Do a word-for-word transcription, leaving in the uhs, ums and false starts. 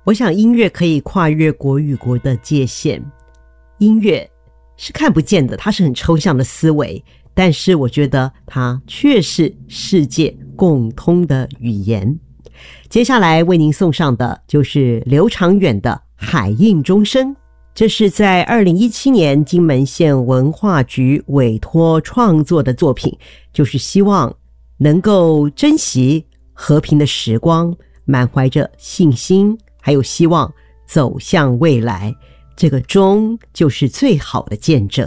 我想音乐可以跨越国与国的界限，音乐是看不见的，它是很抽象的思维，但是我觉得它却是世界共通的语言。接下来为您送上的就是刘长远的《海印钟声》，这是在二零一七年金门县文化局委托创作的作品，就是希望能够珍惜和平的时光，满怀着信心还有希望走向未来，这个钟就是最好的见证。